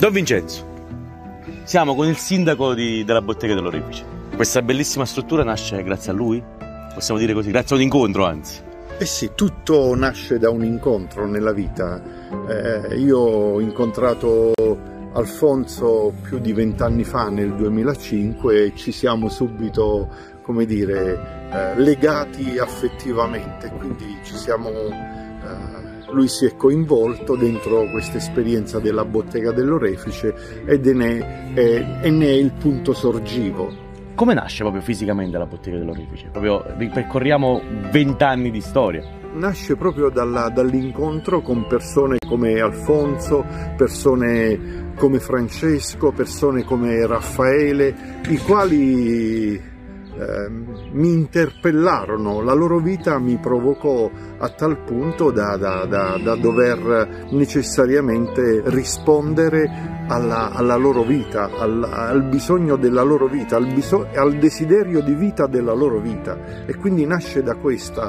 Don Vincenzo, siamo con il sindaco della Bottega dell'Orefice. Questa bellissima struttura nasce grazie a lui? Possiamo dire così, grazie a un incontro anzi. Eh sì, tutto nasce da un incontro nella vita. Io ho incontrato Alfonso più di 20 anni fa, nel 2005, e ci siamo subito, come dire, legati affettivamente, quindi lui si è coinvolto dentro questa esperienza della Bottega dell'Orefice e ne è il punto sorgivo. Come nasce proprio fisicamente la Bottega dell'Orefice? Proprio percorriamo 20 anni di storia. Nasce proprio dall'incontro con persone come Alfonso, persone come Francesco, persone come Raffaele, i quali mi interpellarono. La loro vita mi provocò a tal punto da dover necessariamente rispondere alla loro vita, al bisogno della loro vita, al desiderio di vita della loro vita, e quindi nasce da questo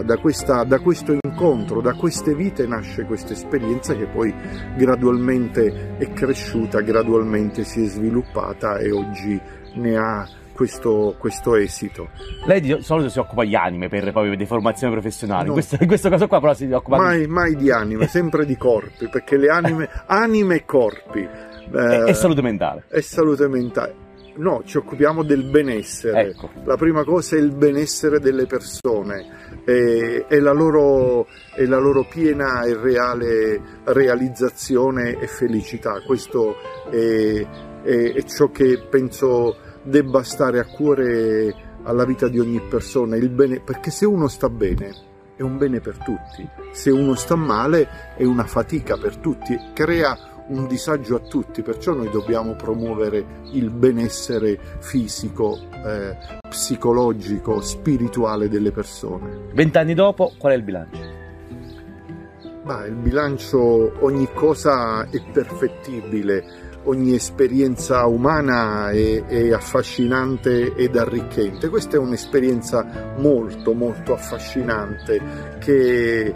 incontro, da queste vite nasce questa esperienza che poi gradualmente è cresciuta, gradualmente si è sviluppata e oggi ne ha questo esito. Lei di solito si occupa di anime per proprio di formazione professionale, no. In questo caso qua però si occupa mai di anime, sempre di corpi, perché le anime e corpi e salute mentale. E salute mentale. No, ci occupiamo del benessere. Ecco. La prima cosa è il benessere delle persone e la loro piena e reale realizzazione e felicità. Questo è ciò che penso debba stare a cuore alla vita di ogni persona, il bene, perché se uno sta bene è un bene per tutti, se uno sta male è una fatica per tutti, crea un disagio a tutti, perciò noi dobbiamo promuovere il benessere fisico, psicologico, spirituale delle persone. 20 anni dopo, qual è il bilancio? Il bilancio, ogni cosa è perfettibile. Ogni esperienza umana è affascinante ed arricchente. Questa è un'esperienza molto molto affascinante che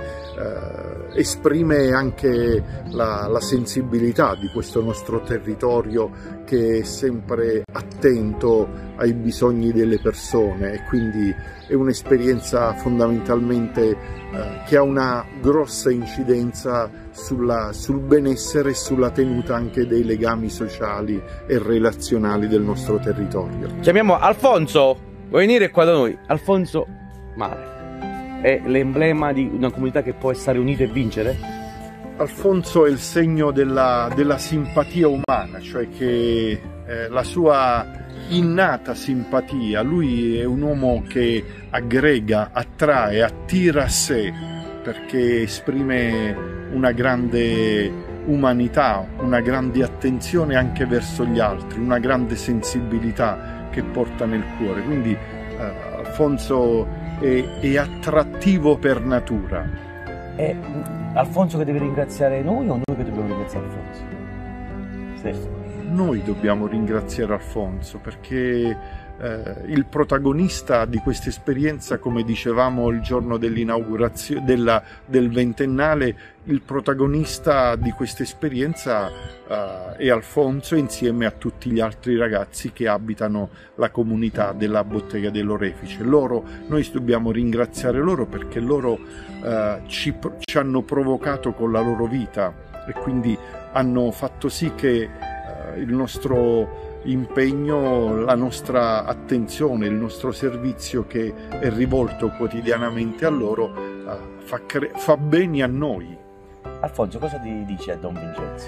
esprime anche la sensibilità di questo nostro territorio, che è sempre attento ai bisogni delle persone, e quindi è un'esperienza fondamentalmente che ha una grossa incidenza sul benessere e sulla tenuta anche dei legami sociali e relazionali del nostro territorio. Chiamiamo Alfonso, vuoi venire qua da noi? Alfonso Mare è l'emblema di una comunità che può stare unita e vincere? Alfonso è il segno della simpatia umana, cioè che la sua innata simpatia, lui è un uomo che aggrega, attrae, attira a sé, perché esprime una grande umanità, una grande attenzione anche verso gli altri, una grande sensibilità che porta nel cuore. Quindi Alfonso è attrattivo per natura. È Alfonso che deve ringraziare noi o noi che dobbiamo ringraziare Alfonso? Sì. Noi dobbiamo ringraziare Alfonso, perché il protagonista di questa esperienza, come dicevamo il giorno dell'inaugurazione del ventennale, il protagonista di questa esperienza è Alfonso, insieme a tutti gli altri ragazzi che abitano la comunità della Bottega dell'Orefice. Noi dobbiamo ringraziare loro, perché loro ci hanno provocato con la loro vita, e quindi hanno fatto sì che il nostro impegno, la nostra attenzione, il nostro servizio che è rivolto quotidianamente a loro fa bene a noi. Alfonso, cosa ti dici a Don Vincenzo?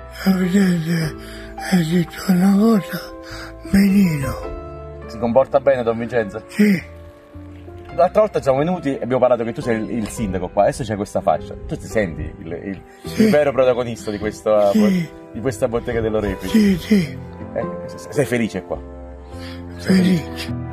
Ha detto una cosa benino. Si comporta bene Don Vincenzo? Sì. L'altra volta siamo venuti e abbiamo parlato che tu sei il sindaco qua, adesso c'è questa fascia. Tu ti senti il vero protagonista di questa Bottega dell'Orefice? Sì. Sei felice qua? Felice.